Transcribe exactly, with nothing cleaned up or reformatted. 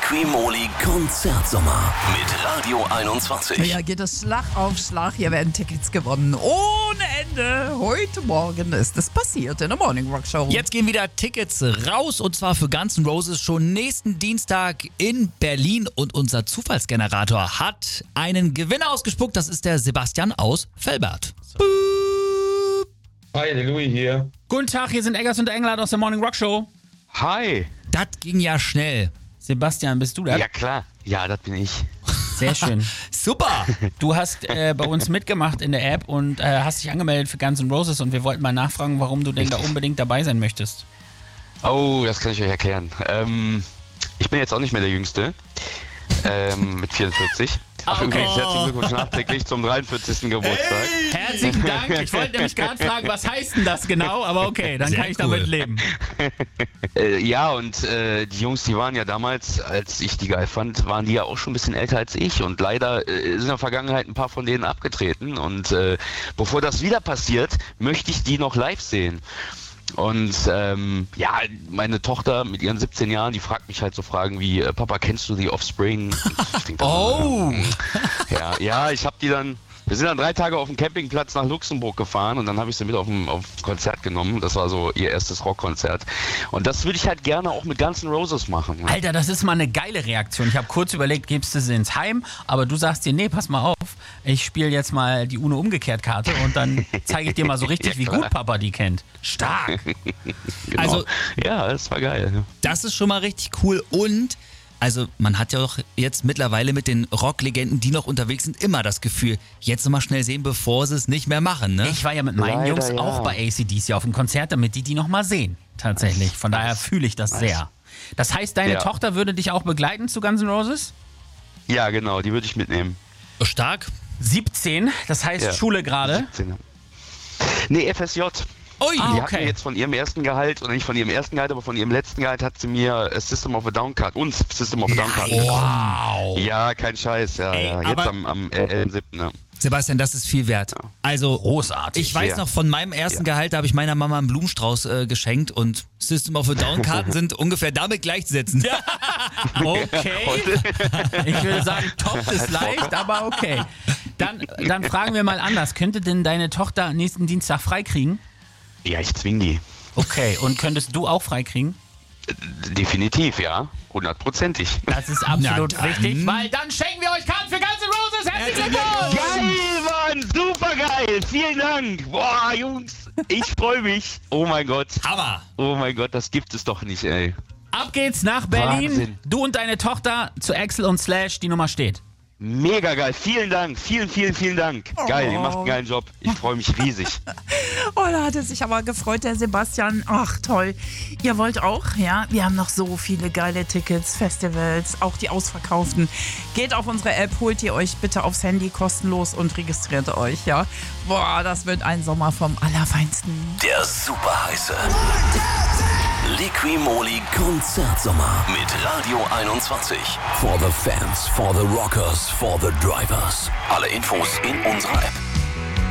Liqui-Moly Konzertsommer mit Radio einundzwanzig. Ja, geht es Schlag auf Schlag. Hier werden Tickets gewonnen. Ohne Ende. Heute Morgen ist es passiert in der Morning Rock Show. Jetzt gehen wieder Tickets raus und zwar für Guns N' Roses schon nächsten Dienstag in Berlin. Und unser Zufallsgenerator hat einen Gewinner ausgespuckt. Das ist der Sebastian aus Velbert. Hi, der Louis hier. Guten Tag, hier sind Eggers und Englert aus der Morning Rock Show. Hi. Das ging ja schnell. Sebastian, bist du da? Ja, klar. Ja, das bin ich. Sehr schön. Super. Du hast äh, bei uns mitgemacht in der App und äh, hast dich angemeldet für Guns N' Roses und wir wollten mal nachfragen, warum du denn da unbedingt dabei sein möchtest. Oh, das kann ich euch erklären. Ähm, ich bin jetzt auch nicht mehr der Jüngste. Ähm, mit vierundvierzig. Ach, okay. übrigens, herzlichen Glückwunsch nachträglich zum dreiundvierzigsten Geburtstag. Herzlichen Dank. Ich wollte nämlich gerade fragen, was heißt denn das genau? Aber okay, dann Sehr kann ich cool. damit leben. Äh, ja, und äh, die Jungs, die waren ja damals, als ich die geil fand, waren die ja auch schon ein bisschen älter als ich. Und leider äh, sind in der Vergangenheit ein paar von denen abgetreten. Und äh, bevor das wieder passiert, möchte ich die noch live sehen. Und ähm, ja, meine Tochter mit ihren siebzehn Jahren, die fragt mich halt so Fragen wie, äh, Papa, kennst du die Offspring? Ich denk dann, Oh. Ja, ja, ich habe die dann, wir sind dann drei Tage auf dem Campingplatz nach Luxemburg gefahren und dann habe ich sie mit auf ein auf Konzert genommen. Das war so ihr erstes Rockkonzert. Und das würde ich halt gerne auch mit Guns N' Roses machen. Ne? Alter, das ist mal eine geile Reaktion. Ich habe kurz überlegt, gibst du sie ins Heim? Aber du sagst dir, nee, pass mal auf. Ich spiele jetzt mal die UNO-Umgekehrt-Karte und dann zeige ich dir mal so richtig, Ja, wie klar. gut Papa die kennt. Stark. Genau. Also- ja, das war geil. Ne? Das ist schon mal richtig cool und also man hat ja auch jetzt mittlerweile mit den Rocklegenden, die noch unterwegs sind, immer das Gefühl, jetzt noch mal schnell sehen, bevor sie es nicht mehr machen, ne? Ich war ja mit meinen Leider, Jungs ja. auch bei A C D C auf dem Konzert, damit die die noch mal sehen. Tatsächlich. Von daher fühle ich das sehr. Das heißt, deine Ja. Tochter würde dich auch begleiten zu Guns N' Roses? Ja, genau, die würde ich mitnehmen. Stark. siebzehn, das heißt Ja. Schule gerade. siebzehn. Nee, F S J. Ui. Ah, Die hat okay. mir jetzt von ihrem ersten Gehalt, oder nicht von ihrem ersten Gehalt, aber von ihrem letzten Gehalt hat sie mir äh, System of a Down Card, uns System of a Down Card bekommen. Wow. Ja, kein Scheiß, ja, Ey, ja. Jetzt aber- am, am elften siebten Ne? Sebastian, das ist viel wert. Also Großartig. ich weiß Ja. noch, von meinem ersten Ja. Gehalt, da habe ich meiner Mama einen Blumenstrauß äh, geschenkt und System of a Down-Karten sind ungefähr damit gleichzusetzen. Okay. Ich würde sagen, top ist leicht, aber okay. Dann, dann fragen wir mal anders. Könnte denn deine Tochter nächsten Dienstag freikriegen? Ja, ich zwing die. Okay. Und könntest du auch freikriegen? Definitiv, ja. Hundertprozentig. Das ist absolut Na dann. richtig, weil dann schenken wir euch Karten für Guns N' Roses. Herzlichen Glückwunsch! Geil, Mann! Super geil! Vielen Dank! Boah, Jungs, ich freue mich. Oh mein Gott. Hammer. Oh mein Gott, das gibt es doch nicht, ey. Ab geht's nach Berlin. Wahnsinn. Du und deine Tochter zu Axel und Slash. Die Nummer steht. Mega geil. Vielen Dank. Vielen, vielen, vielen Dank. Geil, ihr macht einen geilen Job. Ich freue mich riesig. Oh, da hat er sich aber gefreut, der Sebastian. Ach, toll. Ihr wollt auch, ja? Wir haben noch so viele geile Tickets, Festivals, auch die ausverkauften. Geht auf unsere App, holt ihr euch bitte aufs Handy kostenlos und registriert euch, ja? Boah, das wird ein Sommer vom Allerfeinsten. Der superheiße Liqui-Moly Konzertsommer mit Radio einundzwanzig. For the fans, for the rockers, for the drivers. Alle Infos in unserer App.